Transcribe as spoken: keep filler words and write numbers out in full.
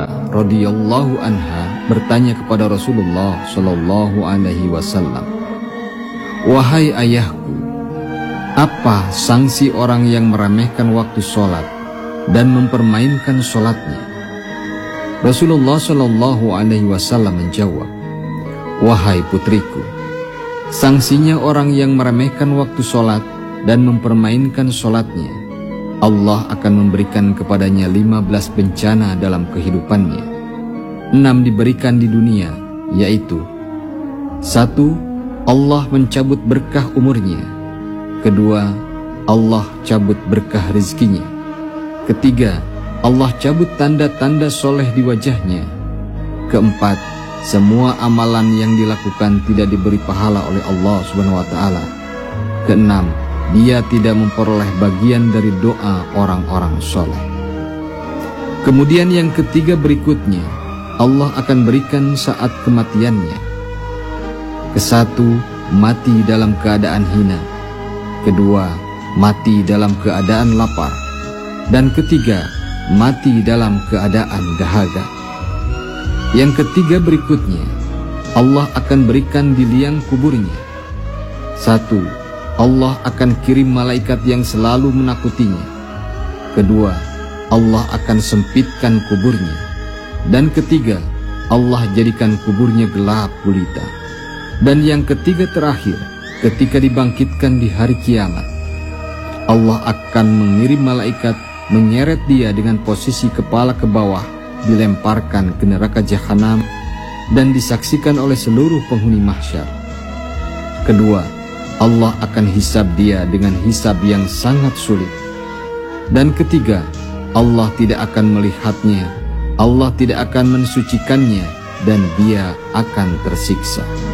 Aisyah radhiyallahu anha bertanya kepada Rasulullah Shallallahu alaihi wasallam, "Wahai ayahku, apa sanksi orang yang meremehkan waktu sholat dan mempermainkan sholatnya?" Rasulullah Shallallahu alaihi wasallam menjawab, "Wahai putriku, sanksinya orang yang meremehkan waktu sholat dan mempermainkan sholatnya, Allah akan memberikan kepadanya lima belas bencana dalam kehidupannya. Enam diberikan di dunia, yaitu: satu, Allah mencabut berkah umurnya. Kedua, Allah cabut berkah rezekinya. Ketiga, Allah cabut tanda-tanda soleh di wajahnya. Keempat, semua amalan yang dilakukan tidak diberi pahala oleh Allah subhanahu wa taala. Keenam, dia tidak memperoleh bagian dari doa orang-orang soleh. Kemudian yang ketiga berikutnya, Allah akan berikan saat kematiannya. Kesatu, mati dalam keadaan hina. Kedua, mati dalam keadaan lapar. Dan ketiga, mati dalam keadaan dahaga. Yang ketiga berikutnya, Allah akan berikan di liang kuburnya. Satu, Allah akan kirim malaikat yang selalu menakutinya. Kedua, Allah akan sempitkan kuburnya. Dan ketiga, Allah jadikan kuburnya gelap gulita. Dan yang ketiga terakhir, ketika dibangkitkan di hari kiamat, Allah akan mengirim malaikat menyeret dia dengan posisi kepala ke bawah, dilemparkan ke neraka jahanam dan disaksikan oleh seluruh penghuni mahsyar. Kedua, Allah akan hisab dia dengan hisab yang sangat sulit. Dan ketiga, Allah tidak akan melihatnya, Allah tidak akan mensucikannya, dan dia akan tersiksa.